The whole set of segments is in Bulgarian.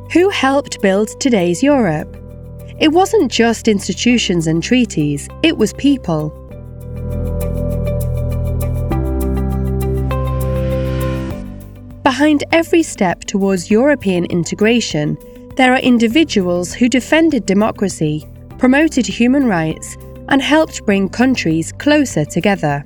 Who helped build today's Europe? It wasn't just institutions and treaties, it was people. Behind every step towards European integration, there are individuals who defended democracy, promoted human rights, and helped bring countries closer together.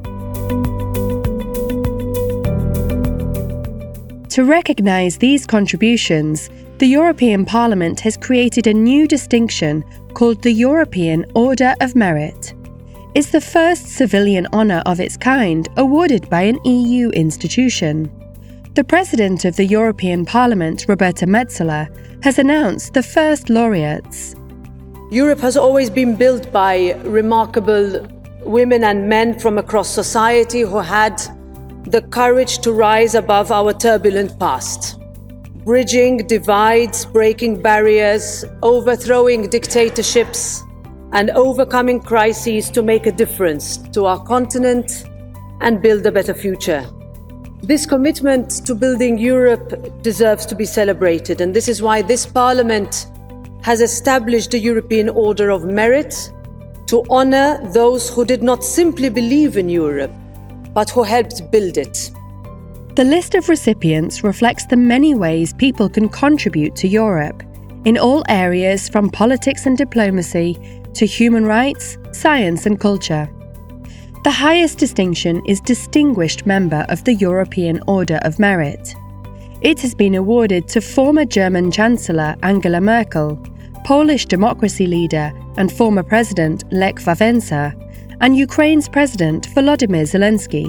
To recognise these contributions, the European Parliament has created a new distinction called the European Order of Merit. It's the first civilian honour of its kind awarded by an EU institution. The President of the European Parliament, Roberta Metsola, has announced the first laureates. Europe has always been built by remarkable women and men from across society who had the courage to rise above our turbulent past, bridging divides, breaking barriers, overthrowing dictatorships, and overcoming crises to make a difference to our continent and build a better future. This commitment to building Europe deserves to be celebrated, and this is why this Parliament has established the European Order of Merit to honour those who did not simply believe in Europe, but who helped build it. The list of recipients reflects the many ways people can contribute to Europe, in all areas from politics and diplomacy to human rights, science and culture. The highest distinction is Distinguished Member of the European Order of Merit. It has been awarded to former German Chancellor Angela Merkel, Polish democracy leader and former President Lech Wałęsa, and Ukraine's President Volodymyr Zelensky.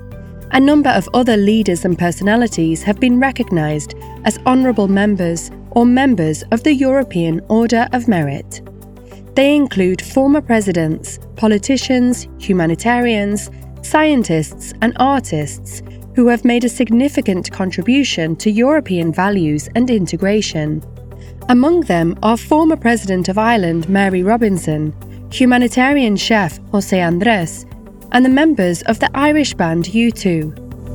A number of other leaders and personalities have been recognised as honourable members or members of the European Order of Merit. They include former presidents, politicians, humanitarians, scientists and artists who have made a significant contribution to European values and integration. Among them are former President of Ireland Mary Robinson, humanitarian chef José Andrés, and the members of the Irish band U2.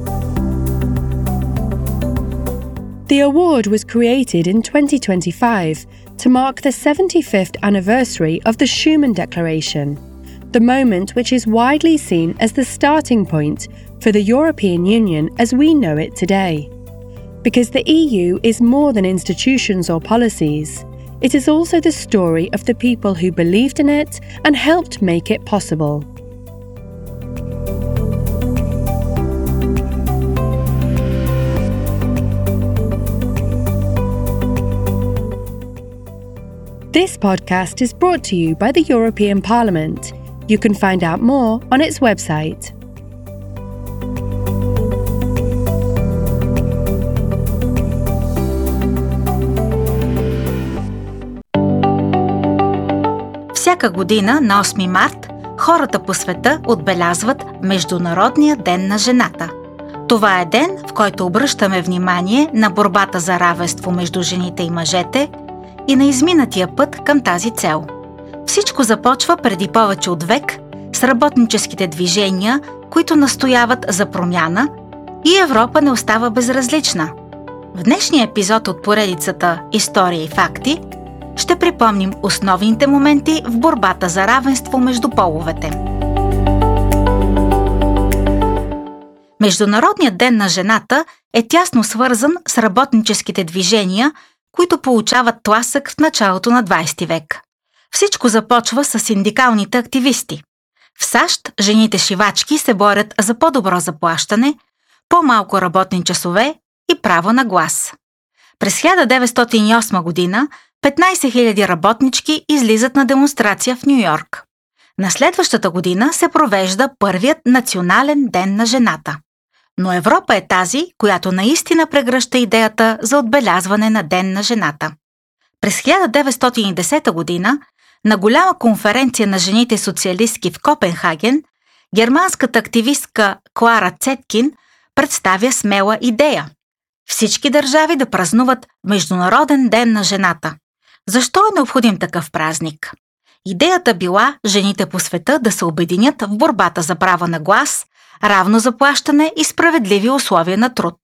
The award was created in 2025 to mark the 75th anniversary of the Schuman Declaration, the moment which is widely seen as the starting point for the European Union as we know it today. Because the EU is more than institutions or policies, it is also the story of the people who believed in it and helped make it possible. This podcast is brought to you by the European Parliament. You can find out more on its website. Всяка година на 8 март хората по света отбелязват Международния ден на жената. Това е ден, в който обръщаме внимание на борбата за равенство между жените и мъжете и на изминатия път към тази цел. Всичко започва преди повече от век с работническите движения, които настояват за промяна, и Европа не остава безразлична. В днешния епизод от поредицата История и факти ще припомним основните моменти в борбата за равенство между половете. Международният ден на жената е тясно свързан с работническите движения, които получават тласък в началото на 20 век. Всичко започва с синдикалните активисти. В САЩ жените шивачки се борят за по-добро заплащане, по-малко работни часове и право на глас. През 1908 година 15 000 работнички излизат на демонстрация в Ню-Йорк. На следващата година се провежда първият национален ден на жената. Но Европа е тази, която наистина прегръща идеята за отбелязване на Ден на жената. През 1910 година, на голяма конференция на жените социалистки в Копенхаген, германската активистка Клара Цеткин представя смела идея – всички държави да празнуват Международен ден на жената. Защо е необходим такъв празник? Идеята била жените по света да се обединят в борбата за право на глас, равно заплащане и справедливи условия на труд.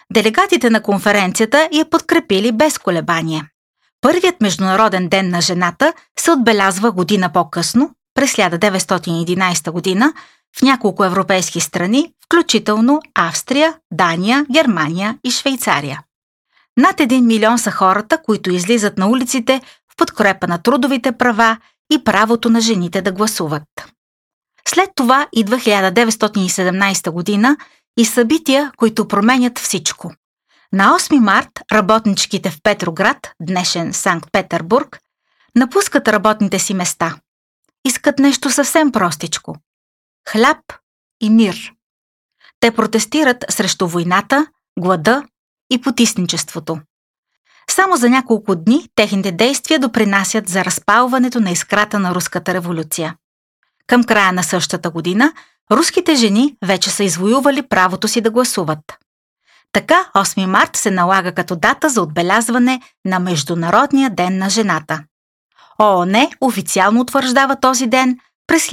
Делегатите на конференцията я подкрепили без колебание. Първият Международен ден на жената се отбелязва година по-късно, през 1911 година, в няколко европейски страни, включително Австрия, Дания, Германия и Швейцария. Над 1 милион са хората, които излизат на улиците в подкрепа на трудовите права и правото на жените да гласуват. След това идва 1917 година и събития, които променят всичко. На 8 март работничките в Петроград, днешен Санкт-Петербург, напускат работните си места. Искат нещо съвсем простичко – хляб и мир. Те протестират срещу войната, глада и потисничеството. Само за няколко дни техните действия допринасят за разпалването на искрата на Руската революция. Към края на същата година руските жени вече са извоювали правото си да гласуват. Така 8 март се налага като дата за отбелязване на Международния ден на жената. ООН официално утвърждава този ден през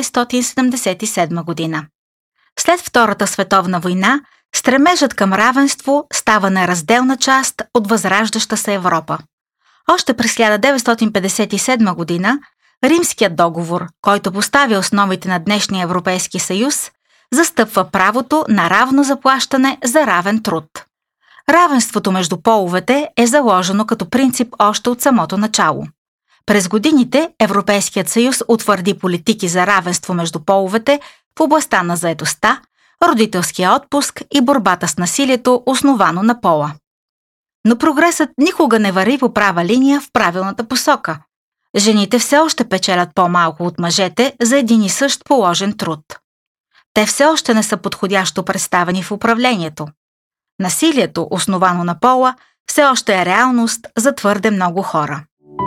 1977 година. След Втората световна война стремежът към равенство става неразделна част от възраждаща се Европа. Още през 1957 година Римският договор, който поставя основите на днешния Европейски съюз, застъпва правото на равно заплащане за равен труд. Равенството между половете е заложено като принцип още от самото начало. През годините Европейският съюз утвърди политики за равенство между половете в областта на заетостта, родителския отпуск и борбата с насилието, основано на пола. Но прогресът никога не върви по права линия в правилната посока. Жените все още печелят по-малко от мъжете за един и същ положен труд. Те все още не са подходящо представени в управлението. Насилието, основано на пола, все още е реалност за твърде много хора.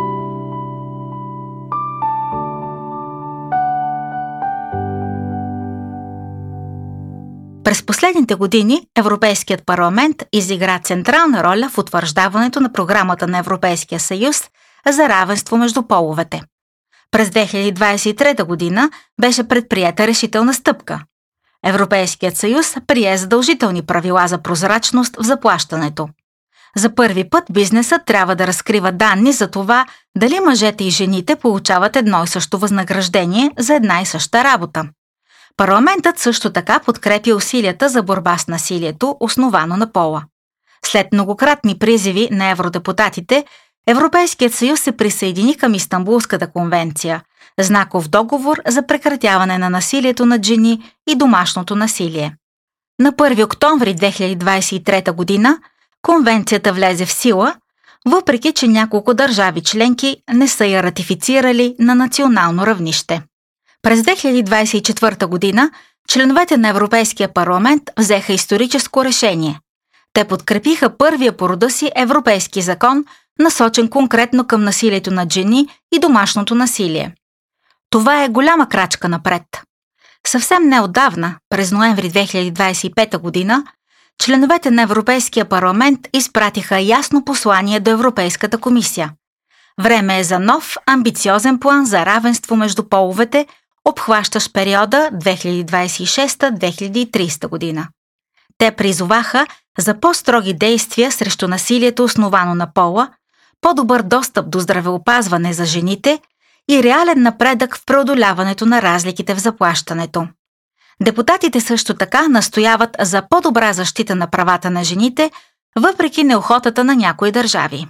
През последните години Европейският парламент изигра централна роля в утвърждаването на програмата на Европейския съюз за равенство между половете. През 2023 година беше предприета решителна стъпка. Европейският съюз прие задължителни правила за прозрачност в заплащането. За първи път бизнесът трябва да разкрива данни за това дали мъжете и жените получават едно и също възнаграждение за една и съща работа. Парламентът също така подкрепи усилията за борба с насилието, основано на пола. След многократни призиви на евродепутатите, Европейският съюз се присъедини към Истанбулската конвенция, знаков договор за прекратяване на насилието над жени и домашното насилие. На 1 октомври 2023 година конвенцията влезе в сила, въпреки че няколко държави членки не са я ратифицирали на национално равнище. През 2024 година членовете на Европейския парламент взеха историческо решение. Те подкрепиха първия по рода си европейски закон, насочен конкретно към насилието над жени и домашното насилие. Това е голяма крачка напред. Съвсем неотдавна, през ноември 2025 година, членовете на Европейския парламент изпратиха ясно послание до Европейската комисия. Време е за нов, амбициозен план за равенство между половете, обхващащ периода 2026-2030 година. Те призоваха за по-строги действия срещу насилието, основано на пола, по-добър достъп до здравеопазване за жените и реален напредък в преодоляването на разликите в заплащането. Депутатите също така настояват за по-добра защита на правата на жените, въпреки неохотата на някои държави.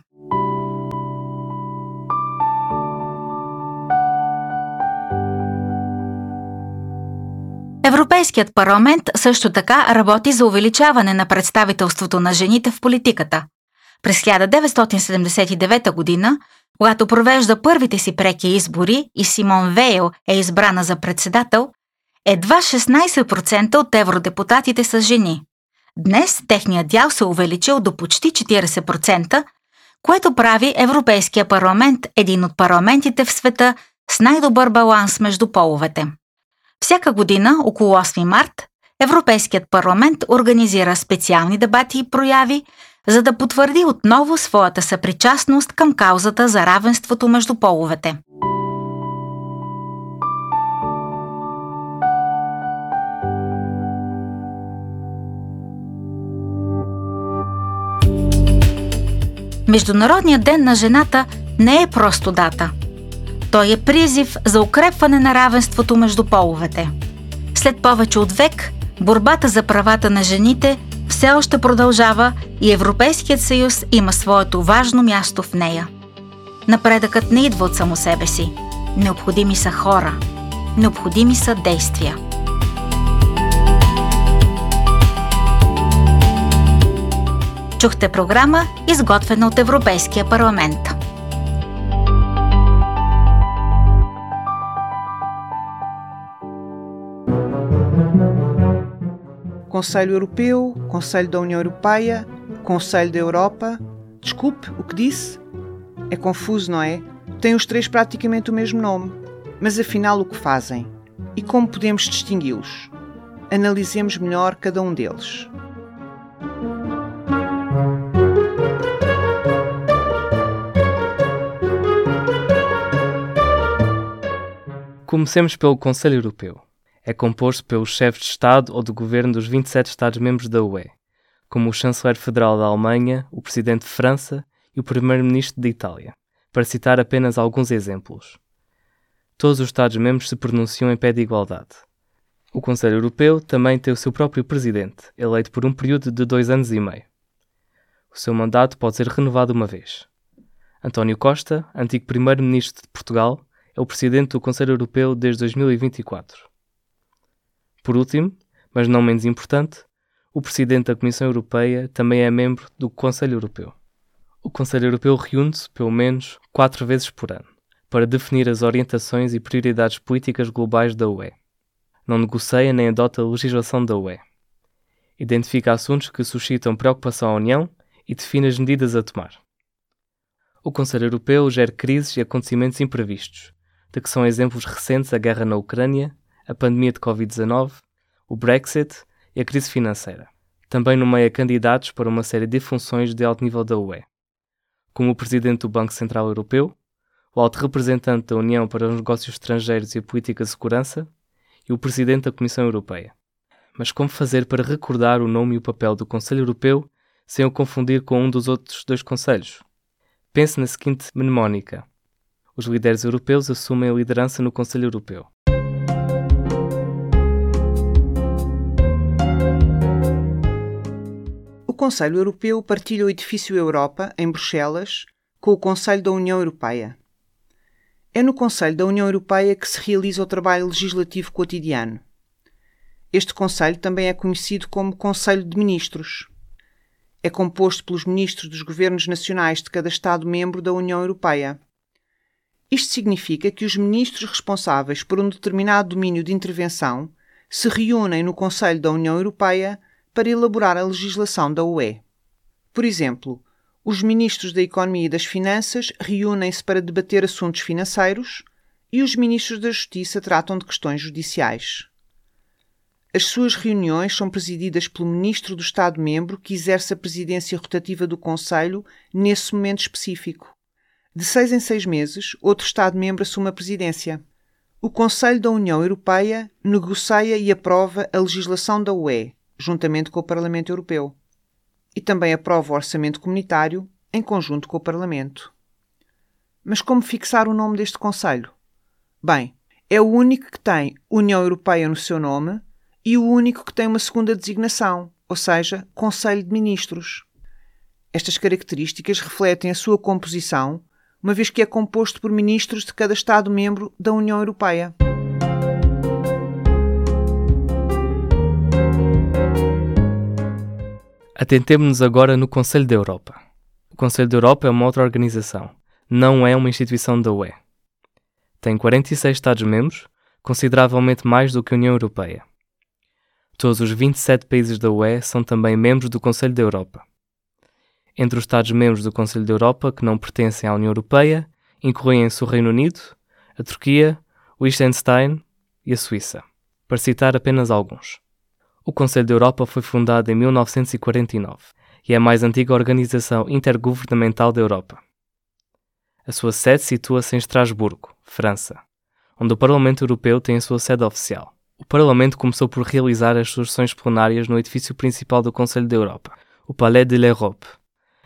Европейският парламент също така работи за увеличаване на представителството на жените в политиката. През 1979 година, когато провежда първите си преки избори и Симон Вейл е избрана за председател, едва 16% от евродепутатите са жени. Днес техният дял се увеличил до почти 40%, което прави Европейския парламент един от парламентите в света с най-добър баланс между половете. Всяка година, около 8 март, Европейският парламент организира специални дебати и прояви, за да потвърди отново своята съпричастност към каузата за равенството между половете. Международният ден на жената не е просто дата. Той е призив за укрепване на равенството между половете. След повече от век, борбата за правата на жените все още продължава и Европейският съюз има своето важно място в нея. Напредъкът не идва от само себе си. Необходими са хора. Необходими са действия. Чухте програма, изготвена от Европейския парламент. Conselho Europeu, Conselho da União Europeia, Conselho da Europa. Desculpe, o que disse? É confuso, não é? Têm os três praticamente o mesmo nome. Mas afinal o que fazem? E como podemos distingui-los? Analisemos melhor cada um deles. Comecemos pelo Conselho Europeu. É composto pelos chefes de Estado ou de Governo dos 27 Estados-membros da UE, como o chanceler federal da Alemanha, o presidente de França e o primeiro-ministro de Itália, para citar apenas alguns exemplos. Todos os Estados-membros se pronunciam em pé de igualdade. O Conselho Europeu também tem o seu próprio presidente, eleito por um período de 2 anos e meio. O seu mandato pode ser renovado uma vez. António Costa, antigo primeiro-ministro de Portugal, é o presidente do Conselho Europeu desde 2024. Por último, mas não menos importante, o presidente da Comissão Europeia também é membro do Conselho Europeu. O Conselho Europeu reúne-se pelo menos 4 vezes por ano, para definir as orientações e prioridades políticas globais da UE. Não negocia nem adota a legislação da UE. Identifica assuntos que suscitam preocupação à União e define as medidas a tomar. O Conselho Europeu gera crises e acontecimentos imprevistos, de que são exemplos recentes a guerra na Ucrânia, a pandemia de Covid-19, o Brexit e a crise financeira. Também nomeia candidatos para uma série de funções de alto nível da UE, como o Presidente do Banco Central Europeu, o Alto Representante da União para os Negócios Estrangeiros e a Política de Segurança e o Presidente da Comissão Europeia. Mas como fazer para recordar o nome e o papel do Conselho Europeu sem o confundir com um dos outros 2 conselhos? Pense na seguinte mnemónica. Os líderes europeus assumem a liderança no Conselho Europeu. O Conselho Europeu partilha o edifício Europa, em Bruxelas, com o Conselho da União Europeia. É no Conselho da União Europeia que se realiza o trabalho legislativo cotidiano. Este Conselho também é conhecido como Conselho de Ministros. É composto pelos ministros dos governos nacionais de cada Estado-membro da União Europeia. Isto significa que os ministros responsáveis por um determinado domínio de intervenção se reúnem no Conselho da União Europeia para elaborar a legislação da UE. Por exemplo, os ministros da Economia e das Finanças reúnem-se para debater assuntos financeiros e os ministros da Justiça tratam de questões judiciais. As suas reuniões são presididas pelo ministro do Estado-membro que exerce a presidência rotativa do Conselho nesse momento específico. De 6 em 6 meses, outro Estado-membro assume a presidência. O Conselho da União Europeia negocia e aprova a legislação da UE, juntamente com o Parlamento Europeu. E também aprova o orçamento comunitário, em conjunto com o Parlamento. Mas como fixar o nome deste Conselho? Bem, é o único que tem União Europeia no seu nome e o único que tem uma segunda designação, ou seja, Conselho de Ministros. Estas características refletem a sua composição, uma vez que é composto por ministros de cada Estado-membro da União Europeia. Atentemo-nos agora no Conselho da Europa. O Conselho da Europa é uma outra organização, não é uma instituição da UE. Tem 46 Estados-membros, consideravelmente mais do que a União Europeia. Todos os 27 países da UE são também membros do Conselho da Europa. Entre os Estados-membros do Conselho da Europa que não pertencem à União Europeia, incluem-se o Reino Unido, a Turquia, o Liechtenstein e a Suíça, para citar apenas alguns. O Conselho da Europa foi fundado em 1949 e é a mais antiga organização intergovernamental da Europa. A sua sede situa-se em Estrasburgo, França, onde o Parlamento Europeu tem a sua sede oficial. O Parlamento começou por realizar as suas sessões plenárias no edifício principal do Conselho da Europa, o Palais de l'Europe,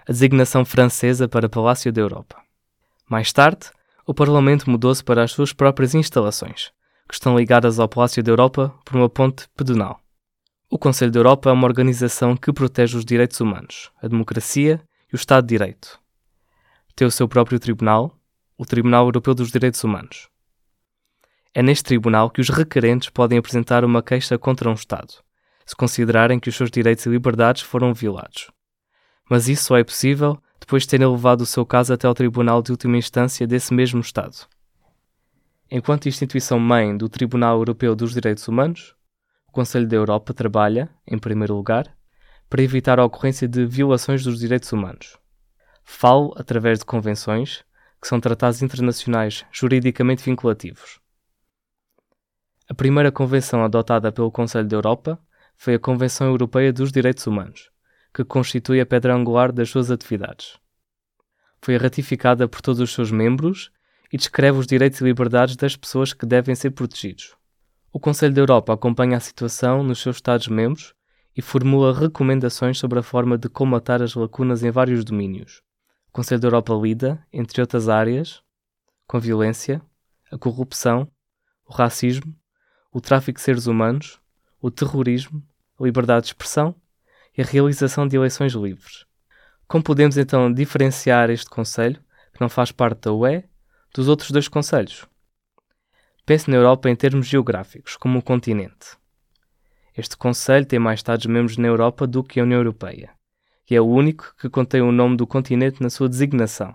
a designação francesa para Palácio da Europa. Mais tarde, o Parlamento mudou-se para as suas próprias instalações, que estão ligadas ao Palácio da Europa por uma ponte pedonal. O Conselho da Europa é uma organização que protege os direitos humanos, a democracia e o Estado de Direito. Tem o seu próprio tribunal, o Tribunal Europeu dos Direitos Humanos. É neste tribunal que os requerentes podem apresentar uma queixa contra um Estado, se considerarem que os seus direitos e liberdades foram violados. Mas isso só é possível depois de terem levado o seu caso até ao Tribunal de Última Instância desse mesmo Estado. Enquanto instituição-mãe do Tribunal Europeu dos Direitos Humanos, o Conselho da Europa trabalha, em primeiro lugar, para evitar a ocorrência de violações dos direitos humanos. Falo através de convenções, que são tratados internacionais juridicamente vinculativos. A primeira convenção adotada pelo Conselho da Europa foi a Convenção Europeia dos Direitos Humanos, que constitui a pedra angular das suas atividades. Foi ratificada por todos os seus membros e descreve os direitos e liberdades das pessoas que devem ser protegidos. O Conselho da Europa acompanha a situação nos seus Estados-membros e formula recomendações sobre a forma de colmatar as lacunas em vários domínios. O Conselho da Europa lida, entre outras áreas, com a violência, a corrupção, o racismo, o tráfico de seres humanos, o terrorismo, a liberdade de expressão e a realização de eleições livres. Como podemos então diferenciar este Conselho, que não faz parte da UE, dos outros dois Conselhos? Pense na Europa em termos geográficos, como um continente. Este Conselho tem mais Estados-membros na Europa do que a União Europeia, e é o único que contém o nome do continente na sua designação.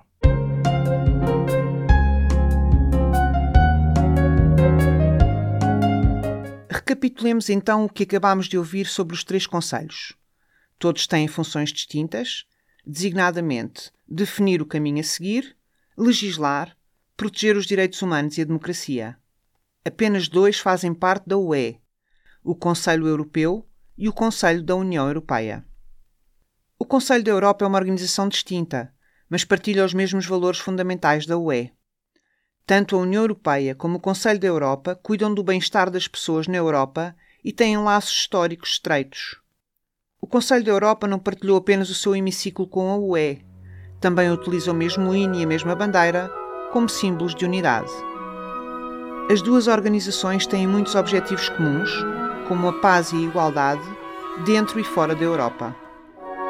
Recapitulemos então o que acabámos de ouvir sobre os três conselhos. Todos têm funções distintas, designadamente definir o caminho a seguir, legislar, proteger os direitos humanos e a democracia. Apenas dois fazem parte da UE, o Conselho Europeu e o Conselho da União Europeia. O Conselho da Europa é uma organização distinta, mas partilha os mesmos valores fundamentais da UE. Tanto a União Europeia como o Conselho da Europa cuidam do bem-estar das pessoas na Europa e têm laços históricos estreitos. O Conselho da Europa não partilhou apenas o seu hemiciclo com a UE, também utiliza o mesmo hino e a mesma bandeira como símbolos de unidade. As duas organizações têm muitos objetivos comuns, como a paz e a igualdade, dentro e fora da Europa.